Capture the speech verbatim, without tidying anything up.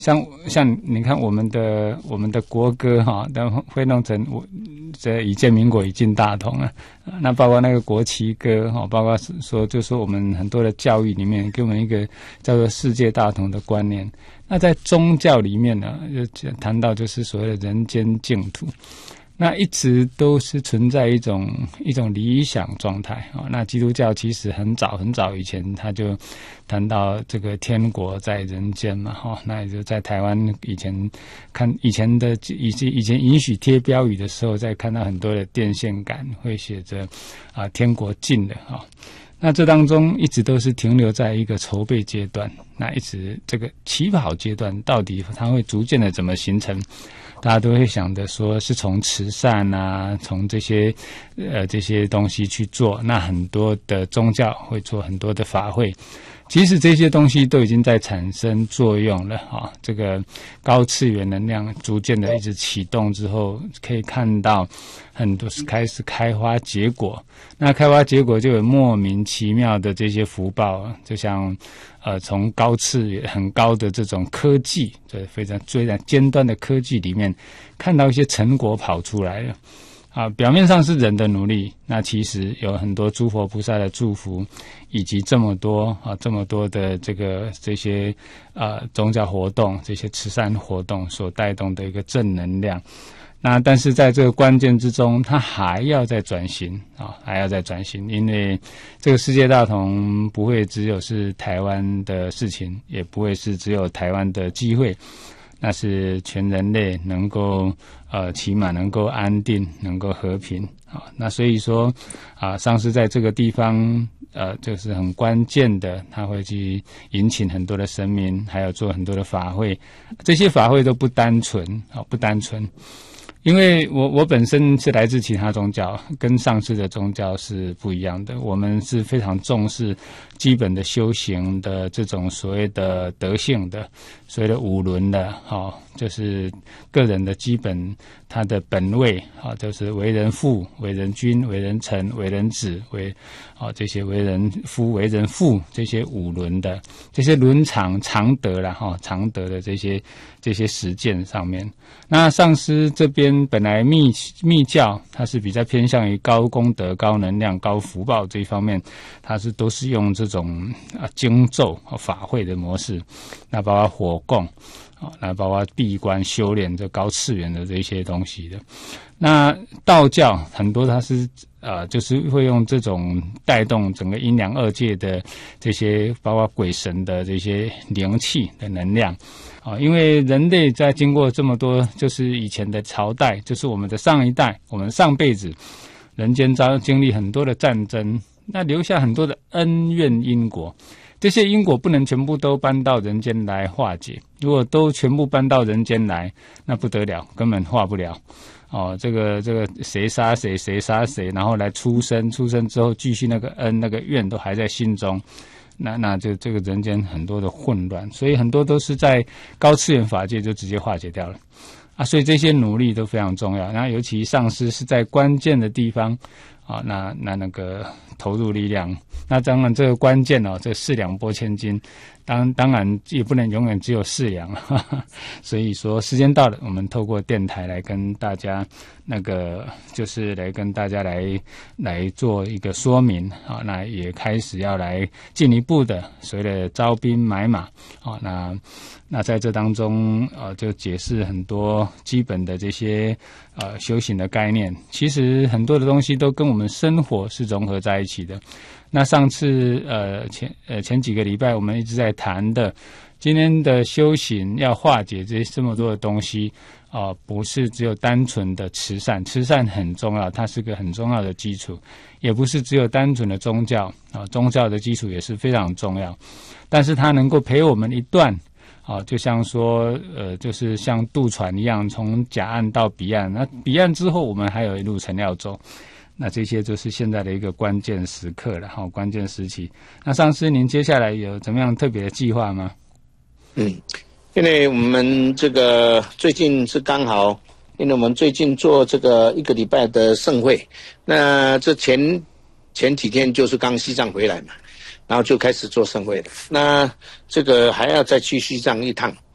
像像你看我们的我们的国歌哈，但会弄成我这已建民国已进大同了。那包括那个国旗歌哈，包括说就说我们很多的教育里面给我们一个叫做世界大同的观念。那在宗教里面呢，就谈到就是所谓的人间净土。那一直都是存在一种一种理想状态啊。那基督教其实很早很早以前他就谈到这个天国在人间嘛，哈。那也就在台湾以前看以前的以前以前允许贴标语的时候，在看到很多的电线杆会写着啊天国近了哈。那这当中一直都是停留在一个筹备阶段，那一直这个起跑阶段到底它会逐渐的怎么形成？大家都会想着说是从慈善啊，从这些呃这些东西去做。那很多的宗教会做很多的法会，其实这些东西都已经在产生作用了啊。这个高次元能量逐渐的一直启动之后，可以看到很多是开始开花结果。那开花结果就有莫名其妙的这些福报，就像呃从高次元很高的这种科技，对，非常非常尖端的科技里面看到一些成果跑出来了。啊，表面上是人的努力，那其实有很多诸佛菩萨的祝福，以及这么多啊这么多的这个这些呃宗教活动、这些慈善活动所带动的一个正能量。那但是在这个关键之中，它还要再转型啊，还要再转型，因为这个世界大同不会只有是台湾的事情，也不会是只有台湾的机会。那是全人类能够呃起码能够安定，能够和平啊。那所以说啊，上师在这个地方呃就是很关键的，他会去引请很多的神明，还有做很多的法会。这些法会都不单纯啊，不单纯。因为我我本身是来自其他宗教，跟上师的宗教是不一样的。我们是非常重视基本的修行的这种所谓的德性的，所谓的五伦的，哈，就是个人的基本他的本位，啊，就是为人父、为人君、为人臣、为人子、为啊这些为人夫、为人父这些五伦的这些伦常常德啦，哈，常德的这些这些实践上面，那上师这边。本来密密教它是比较偏向于高功德、高能量、高福报这一方面，它是都是用这种啊经咒法会的模式，那包括火供啊，那包括闭关修炼这高次元的这些东西的。那道教很多它是呃，就是会用这种带动整个阴阳二界的这些，包括鬼神的这些灵气的能量。啊，因为人类在经过这么多，就是以前的朝代，就是我们的上一代，我们上辈子，人间遭经历很多的战争，那留下很多的恩怨因果，这些因果不能全部都搬到人间来化解。如果都全部搬到人间来，那不得了，根本化不了。哦，这个这个谁杀谁，谁杀谁，然后来出生，出生之后继续那个恩那个怨都还在心中。那那就这个人间很多的混乱，所以很多都是在高次元法界就直接化解掉了啊，所以这些努力都非常重要。那尤其上师是在关键的地方啊，那那那个投入力量，那当然这个关键哦，这四两拨千斤，当当然也不能永远只有四两，哈哈。所以说时间到了，我们透过电台来跟大家那个就是来跟大家来来做一个说明啊，那也开始要来进一步的所谓的招兵买马啊，那那在这当中呃就解释很多基本的这些呃修行的概念，其实很多的东西都跟我们生活是融合在一起的。那上次呃前呃前几个礼拜我们一直在谈的，今天的修行要化解这这么多的东西啊、呃，不是只有单纯的慈善，慈善很重要，它是个很重要的基础，也不是只有单纯的宗教啊、呃，宗教的基础也是非常重要，但是它能够陪我们一段。啊，就像说，呃，就是像渡船一样，从甲岸到彼岸。那彼岸之后，我们还有一路程要走。那这些就是现在的一个关键时刻了，哈，关键时期。那上师，您接下来有怎么样特别的计划吗？ 嗯，因为我们这个最近是刚好，因为我们最近做这个一个礼拜的盛会，那这前前几天就是刚西藏回来嘛。然后就开始做盛会了，那这个还要再去西藏一趟